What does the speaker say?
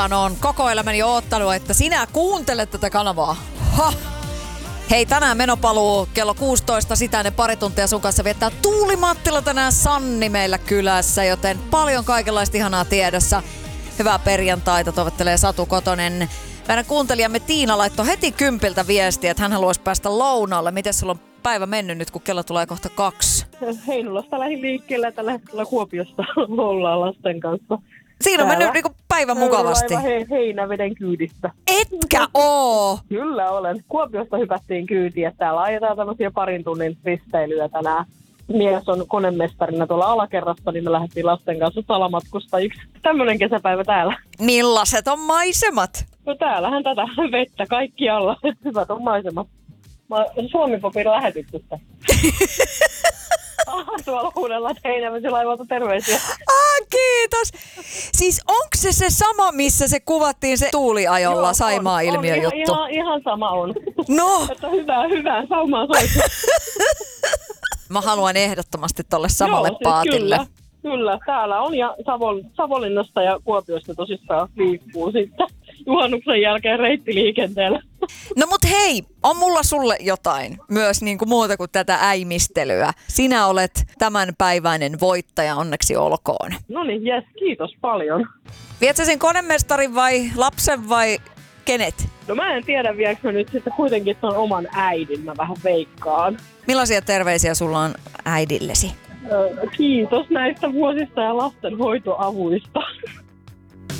On koko elämäni oottanut, että sinä kuuntelet tätä kanavaa. Ha! Hei, tänään menopaluu kello 16, sitä ne pari tuntia sun kanssa viettää Tuuli Mattila tänään Sanni meillä kylässä, joten paljon kaikenlaista ihanaa tiedossa. Hyvää perjantaita, toivottelee Satu Kotonen. Meidän kuuntelijamme Tiina laittoi heti 10 viestiä, että hän haluaisi päästä lounaalle. Miten sulla on päivä mennyt nyt, kun kello tulee kohta 2? Heinolasta lähdin liikkeelle ja tällä hetkellä Kuopiosta ollaan lasten kanssa. Siinä on mennyt niinku päivän mukavasti. Heinäveden kyydistä. Etkä oo! Kyllä olen. Kuopiosta hypättiin kyytiin, että täällä ajetaan tämmöisiä parin tunnin risteilyjä tänään. Mies on konemestarina tuolla alakerrassa, niin me lähdettiin lasten kanssa salamatkustajiksi. Tämmöinen kesäpäivä täällä. Millaiset on maisemat? No täällähän tätä vettä kaikkialla. Hyvät on maisemat. Suomi-popin lähetyksestä. Tuolla huudella Heinävesilaivalta terveisiä. Kiitos. Siis onko se sama, missä se kuvattiin se tuuliajolla Joo, Saimaa-ilmiö juttu? Ihan sama on. No. Että hyvää saumaa soittu. Mä haluan ehdottomasti tolle samalle paatille. Kyllä, täällä on ja Savonlinnasta ja Kuopiosta tosissaan liikkuu sitten juhannuksen jälkeen reittiliikenteellä. No mut hei, on mulla sulle jotain myös niinku muuta kuin tätä äimistelyä. Sinä olet tämänpäiväinen voittaja, onneksi olkoon. No niin, jes, kiitos paljon. Viet sen konemestarin vai lapsen vai kenet? No mä en tiedä, viekö mä nyt sitten kuitenkin ton oman äidin, mä vähän veikkaan. Millaisia terveisiä sulla on äidillesi? Kiitos näistä vuosista ja lasten hoitoavuista.